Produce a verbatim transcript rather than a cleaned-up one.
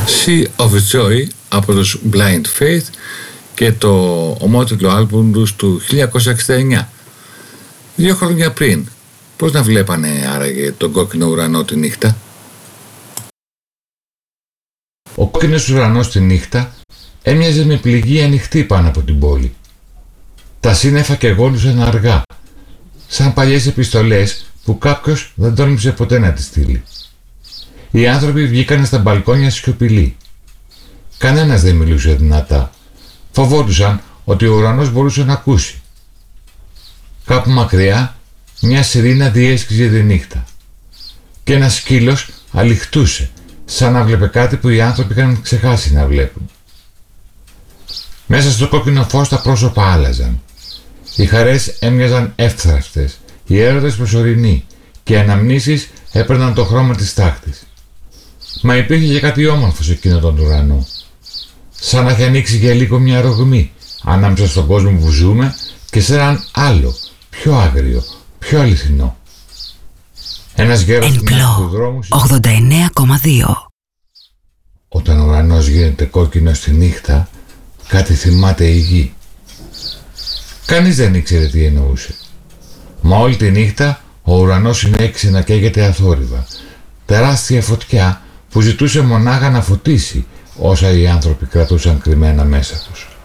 Sea of Joy από τους Blind Faith και το ομότιτλο άλμπουμ τους του χίλια εννιακόσια εξήντα εννιά. Δύο χρόνια πριν, πώς να βλέπανε άραγε τον κόκκινο ουρανό τη νύχτα? Ο κόκκινος ουρανός τη νύχτα έμοιαζε με πληγή ανοιχτή πάνω από την πόλη. Τα σύννεφα κεγόλουσαν αργά, σαν παλιές επιστολές που κάποιος δεν τόλμησε ποτέ να τις στείλει. Οι άνθρωποι βγήκανε στα μπαλκόνια σιωπηλοί. Κανένας δεν μιλούσε δυνατά. Φοβόντουσαν ότι ο ουρανός μπορούσε να ακούσει. Κάπου μακριά μια σιρήνα διέσχιζε τη νύχτα και ένας σκύλος αληχτούσε, σαν να βλέπε κάτι που οι άνθρωποι είχαν ξεχάσει να βλέπουν. Μέσα στο κόκκινο φως τα πρόσωπα άλλαζαν. Οι χαρές έμοιαζαν εύθραυστες, οι έρωτες προσωρινοί και οι αναμνήσεις έπαιρναν το χρώμα της τάχτης. Μα υπήρχε και κάτι όμορφο σε εκείνο τον ουρανό. Σαν να είχε ανοίξει για λίγο μια ρογμή ανάμεσα στον κόσμο που ζούμε και σε έναν άλλο, πιο άγριο, πιο αληθινό. Ένας γέρος του δρόμου ογδόντα εννέα κόμμα δύο. Όταν ο ουρανός γίνεται κόκκινο στη νύχτα, κάτι θυμάται η γη. Κανείς δεν ήξερε τι εννοούσε. Μα όλη τη νύχτα ο ουρανός συνέχισε να καίγεται αθόρυβα. Τεράστια φωτιά που ζητούσε μονάχα να φωτίσει όσα οι άνθρωποι κρατούσαν κρυμμένα μέσα τους.